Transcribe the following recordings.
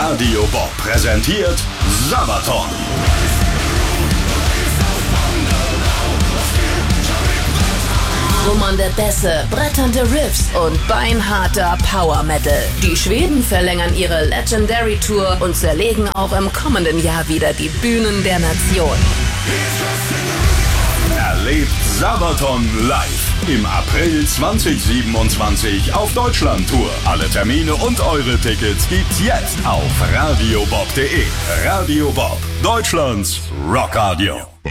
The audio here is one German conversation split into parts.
Radio Bob präsentiert Sabaton. Wummernde Bässe, bretternde Riffs und beinharter Power Metal. Die Schweden verlängern ihre Legendary Tour und zerlegen auch im kommenden Jahr wieder die Bühnen der Nation. Erlebt Sabaton live im April 2027 auf Deutschland-Tour. Alle Termine und eure Tickets gibt's jetzt auf radiobob.de. Radio Bob, Deutschlands Rockradio.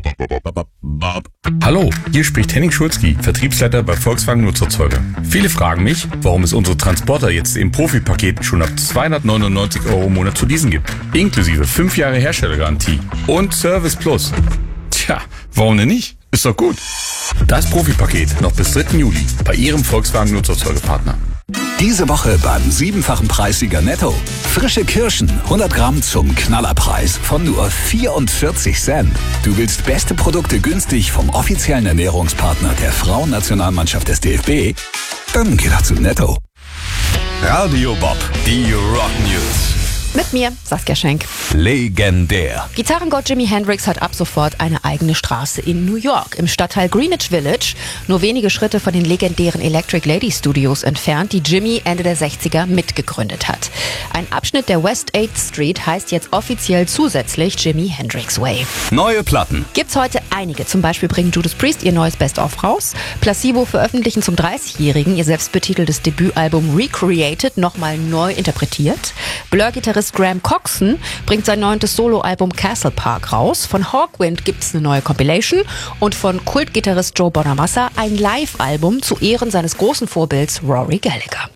Hallo, hier spricht Henning Schulzki, Vertriebsleiter bei Volkswagen Nutzerzeuger. Viele fragen mich, warum es unsere Transporter jetzt im Profipaket schon ab 299 € im Monat zu leasen gibt. Inklusive 5 Jahre Herstellergarantie und Service Plus. Tja, warum denn nicht? Ist doch gut. Das Profipaket noch bis 3. Juli bei Ihrem Volkswagen Nutzerzeugerpartner. Diese Woche beim 7-fachen Preissieger Netto. Frische Kirschen, 100 Gramm zum Knallerpreis von nur 44 Cent. Du willst beste Produkte günstig vom offiziellen Ernährungspartner der Frauennationalmannschaft des DFB? Dann geh doch zu Netto. Radio Bob, die Rock News. Mit mir, Saskia Schenk. Legendär. Gitarrengott Jimi Hendrix hat ab sofort eine eigene Straße in New York, im Stadtteil Greenwich Village, nur wenige Schritte von den legendären Electric Lady Studios entfernt, die Jimi Ende der 60er mitgegründet hat. Ein Abschnitt der West 8th Street heißt jetzt offiziell zusätzlich Jimi Hendrix Way. Neue Platten. Gibt's heute einige. Zum Beispiel bringen Judas Priest ihr neues Best-of raus. Placebo veröffentlichen zum 30-Jährigen ihr selbstbetiteltes Debütalbum Recreated nochmal neu interpretiert. Blur-Gitarrist Graham Coxon bringt sein 9. Soloalbum Castle Park raus. Von Hawkwind gibt's eine neue Compilation und von Kultgitarrist Joe Bonamassa ein Live-Album zu Ehren seines großen Vorbilds Rory Gallagher.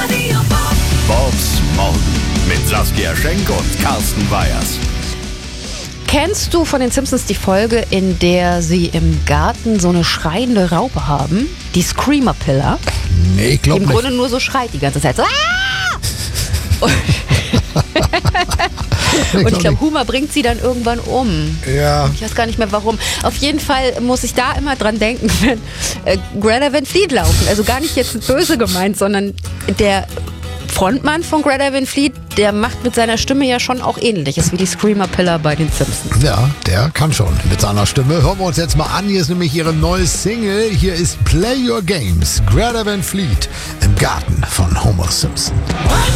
Bobs Morgen mit Saskia Schenk und Carsten Weyers. Kennst du von den Simpsons die Folge, in der sie im Garten so eine schreiende Raupe haben? Die Screamer Pillar. Nee, ich glaube Die nicht. im Grunde nur so schreit die ganze Zeit. So, Und ich glaube, Homer bringt sie dann irgendwann um. Ja. Ich weiß gar nicht mehr warum. Auf jeden Fall muss ich da immer dran denken, wenn Greta Van Fleet laufen. Also gar nicht jetzt böse gemeint, sondern der Frontmann von Greta Van Fleet, der macht mit seiner Stimme ja schon auch Ähnliches wie die Screamer Pillar bei den Simpsons. Ja, der kann schon mit seiner Stimme. Hören wir uns jetzt mal an. Hier ist nämlich ihre neue Single. Hier ist Play Your Games. Greta Van Fleet im Garten von Homer Simpson.